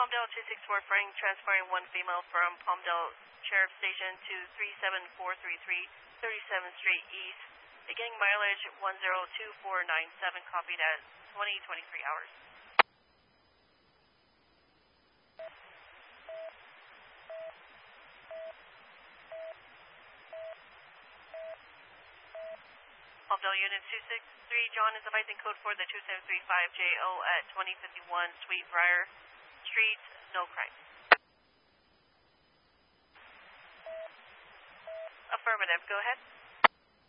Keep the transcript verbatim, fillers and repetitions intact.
Palmdale two six four Frank, transferring one female from Palmdale Sheriff Station to three seven four three three, thirty-seventh Street East, beginning mileage one zero two four nine seven, copied at twenty twenty-three hours. Palmdale Unit two six three, John is advising code for the two seven three five J O at twenty fifty-one Sweet Briar Street, no crime. Affirmative, go ahead.